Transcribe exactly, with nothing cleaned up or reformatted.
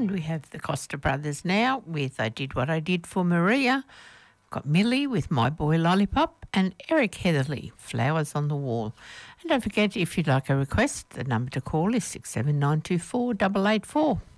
And we have the Costa Brothers now with I Did What I Did for Maria. Got Millie with My Boy Lollipop and Eric Heatherly, Flowers on the Wall. And don't forget, if you'd like a request, the number to call is six seven nine two four eight eight four.